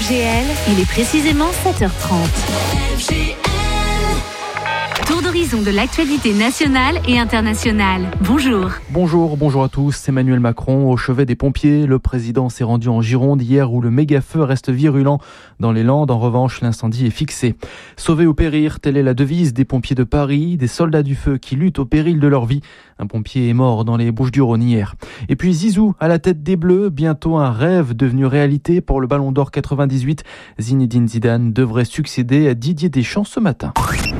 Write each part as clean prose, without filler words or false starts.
FGL, il est précisément 7h30. Tour d'horizon de l'actualité nationale et internationale. Bonjour. Bonjour à tous. Emmanuel Macron au chevet des pompiers. Le président s'est rendu en Gironde hier où le méga-feu reste virulent. Dans les Landes, en revanche, l'incendie est fixé. Sauver ou périr, telle est la devise des pompiers de Paris, des soldats du feu qui luttent au péril de leur vie. Un pompier est mort dans les Bouches-du-Rhône hier. Et puis Zizou à la tête des Bleus, bientôt un rêve devenu réalité pour le Ballon d'Or 98. Zinedine Zidane devrait succéder à Didier Deschamps ce matin.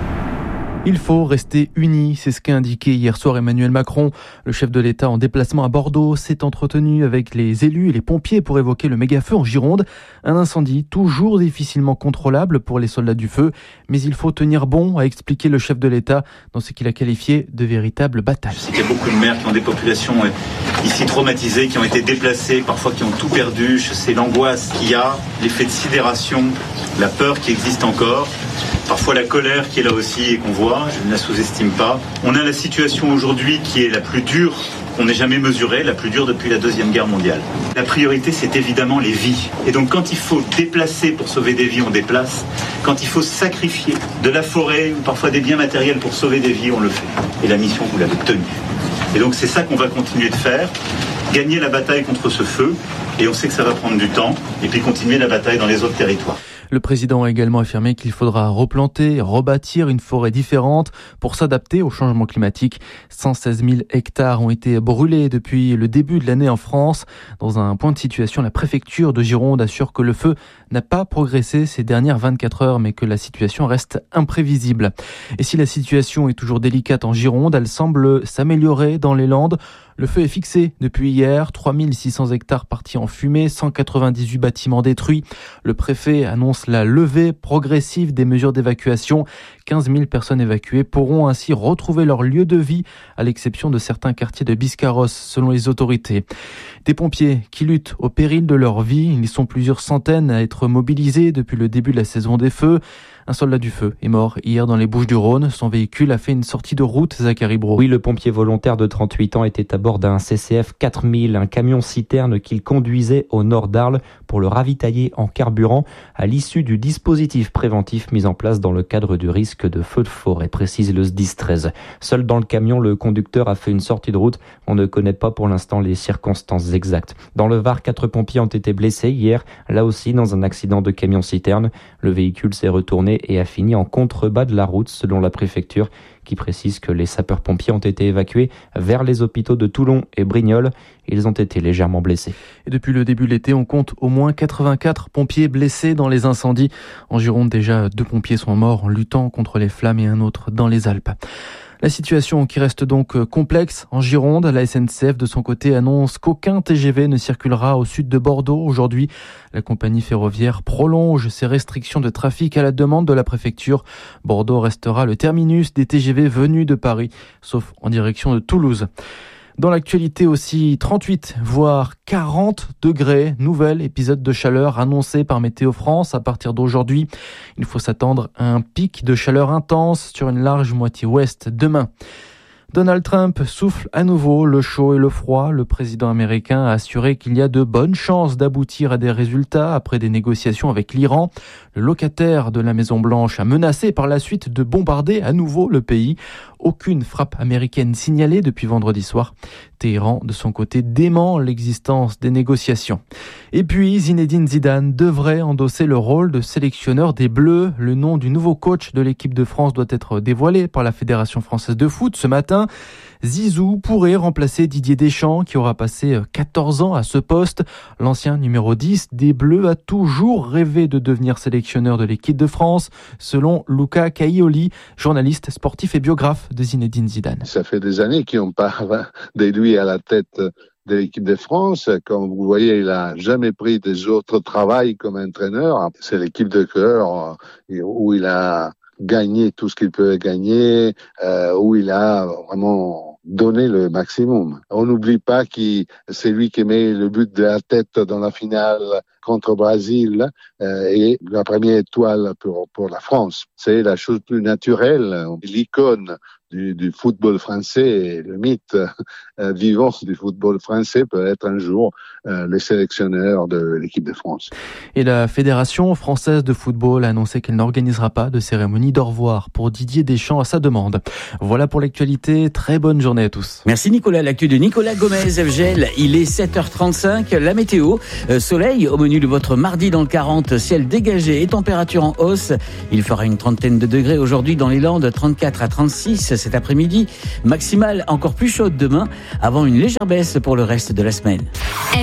Il faut rester unis, c'est ce qu'a indiqué hier soir Emmanuel Macron. Le chef de l'État en déplacement à Bordeaux s'est entretenu avec les élus et les pompiers pour évoquer le méga-feu en Gironde. Un incendie toujours difficilement contrôlable pour les soldats du feu, mais il faut tenir bon, a expliqué le chef de l'État dans ce qu'il a qualifié de véritable bataille. Je sais qu'il y a beaucoup de maires qui ont des populations ici traumatisées, qui ont été déplacées, parfois qui ont tout perdu. Je sais l'angoisse qu'il y a, l'effet de sidération, la peur qui existe encore. Parfois la colère qui est là aussi et qu'on voit, je ne la sous-estime pas. On a la situation aujourd'hui qui est la plus dure qu'on n'ait jamais mesurée, la plus dure depuis la Deuxième Guerre mondiale. La priorité, c'est évidemment les vies. Et donc quand il faut déplacer pour sauver des vies, on déplace. Quand il faut sacrifier de la forêt ou parfois des biens matériels pour sauver des vies, on le fait. Et la mission, vous l'avez tenue. Et donc c'est ça qu'on va continuer de faire. Gagner la bataille contre ce feu. Et on sait que ça va prendre du temps. Et puis continuer la bataille dans les autres territoires. Le président a également affirmé qu'il faudra replanter, rebâtir une forêt différente pour s'adapter au changement climatique. 116 000 hectares ont été brûlés depuis le début de l'année en France. Dans un point de situation, la préfecture de Gironde assure que le feu n'a pas progressé ces dernières 24 heures, mais que la situation reste imprévisible. Et si la situation est toujours délicate en Gironde, elle semble s'améliorer dans les Landes. Le feu est fixé depuis hier, 3600 hectares partis en fumée, 198 bâtiments détruits. Le préfet annonce la levée progressive des mesures d'évacuation. 15 000 personnes évacuées pourront ainsi retrouver leur lieu de vie, à l'exception de certains quartiers de Biscarrosse, selon les autorités. Des pompiers qui luttent au péril de leur vie. Ils sont plusieurs centaines à être mobilisés depuis le début de la saison des feux. Un soldat du feu est mort hier dans les Bouches-du-Rhône. Son véhicule a fait une sortie de route, Zachary Brault. Oui, le pompier volontaire de 38 ans était à bord d'un CCF 4000, un camion-citerne qu'il conduisait au nord d'Arles pour le ravitailler en carburant à l'issue du dispositif préventif mis en place dans le cadre du risque de feu de forêt, précise le SDIS 13. Seul dans le camion, le conducteur a fait une sortie de route. On ne connaît pas pour l'instant les circonstances exactes. Dans le Var, 4 pompiers ont été blessés hier, là aussi dans un accident de camion-citerne. Le véhicule s'est retourné et a fini en contrebas de la route, selon la préfecture, qui précise que les sapeurs-pompiers ont été évacués vers les hôpitaux de Toulon et Brignoles. Ils ont été légèrement blessés. Et depuis le début de l'été, on compte au moins 84 pompiers blessés dans les incendies. En Gironde, déjà 2 pompiers sont morts en luttant contre les flammes et un autre dans les Alpes. La situation qui reste donc complexe en Gironde. La SNCF, de son côté, annonce qu'aucun TGV ne circulera au sud de Bordeaux. Aujourd'hui, la compagnie ferroviaire prolonge ses restrictions de trafic à la demande de la préfecture. Bordeaux restera le terminus des TGV venus de Paris, sauf en direction de Toulouse. Dans l'actualité aussi, 38 voire 40 degrés. Nouvel épisode de chaleur annoncé par Météo France à partir d'aujourd'hui. Il faut s'attendre à un pic de chaleur intense sur une large moitié ouest demain. Donald Trump souffle à nouveau le chaud et le froid. Le président américain a assuré qu'il y a de bonnes chances d'aboutir à des résultats après des négociations avec l'Iran. Le locataire de la Maison-Blanche a menacé par la suite de bombarder à nouveau le pays. Aucune frappe américaine signalée depuis vendredi soir. Téhéran, de son côté, dément l'existence des négociations. Et puis, Zinedine Zidane devrait endosser le rôle de sélectionneur des Bleus. Le nom du nouveau coach de l'équipe de France doit être dévoilé par la Fédération française de foot ce matin. Zizou pourrait remplacer Didier Deschamps, qui aura passé 14 ans à ce poste. L'ancien numéro 10 des Bleus a toujours rêvé de devenir sélectionneur de l'équipe de France, selon Luca Caioli, journaliste sportif et biographe de Zinedine Zidane. Ça fait des années qu'on parle de lui à la tête de l'équipe de France. Comme vous voyez, il a jamais pris des autres travails comme entraîneur. C'est l'équipe de cœur où il a gagné tout ce qu'il peut gagner, où il a vraiment donné le maximum. On n'oublie pas que c'est lui qui met le but de la tête dans la finale contre le Brésil et la première étoile pour la France. C'est la chose plus naturelle. L'icône du football français et le mythe vivant du football français peut être un jour les sélectionneurs de l'équipe de France. Et la Fédération française de football a annoncé qu'elle n'organisera pas de cérémonie d'au revoir pour Didier Deschamps à sa demande. Voilà pour l'actualité. Très bonne journée à tous. Merci Nicolas. L'actu de Nicolas Gomez, FGL. Il est 7h35. La météo, soleil au menu de votre mardi dans le 40, ciel dégagé et température en hausse. Il fera une trentaine de degrés aujourd'hui dans les Landes, 34 à 36 cet après-midi. Maximale encore plus chaude demain avant une légère baisse pour le reste de la semaine.